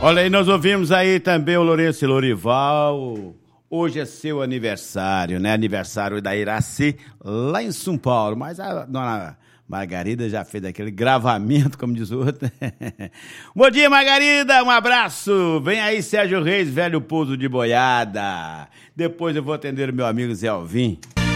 Olha aí, nós ouvimos aí também o Lourenço e Lorival. Hoje é seu aniversário, né? Aniversário da Iraci, lá em São Paulo. Mas a dona Margarida já fez aquele gravamento, como diz o outro. Bom dia, Margarida, um abraço. Vem aí, Sérgio Reis, velho pouso de boiada. Depois eu vou atender o meu amigo Zé Alvim.